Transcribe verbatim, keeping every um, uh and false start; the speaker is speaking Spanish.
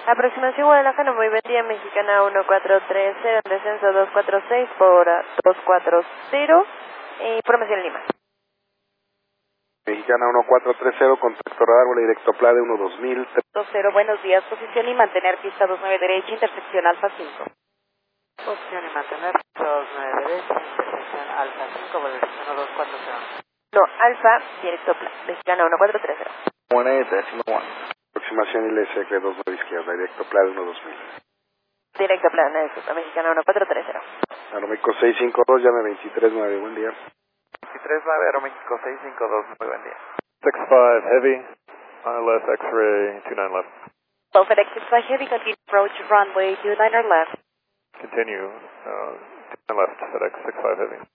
Aproximación Guadalajara, muy buen día, Mexicana uno cuatro tres cero, en descenso dos cuatro seis por dos cuatro cero, eh, información Lima. Mexicana uno cuatro tres cero, contacto radar, vuelo directo a Plade uno dos mil. dos cero, buenos días, posición y mantener pista dos nueve derecha, intersección Alfa cinco. Posición y mantener pista dos nueve derecha, intersección Alfa cinco, vuelo directo dos cuatro cero. No, Alfa, directo Plade, Mexicana uno cuatro tres cero. uno eight decimal one. Aproximación I L S C dos nueve izquierda, directo Plade uno dos mil. Directo Plade, disculpa, Mexicana uno cuatro tres cero. Aeroméxico seis cinco dos, llame veintitrés nueve, buen día. veintitrés nueve, Aeroméxico seis cinco dos, muy buen día. six five heavy, I L S X-ray two nine left. Both FedEx six five Heavy, continue approach runway two nine left. Continue, uh, two nine left, FedEx six five heavy.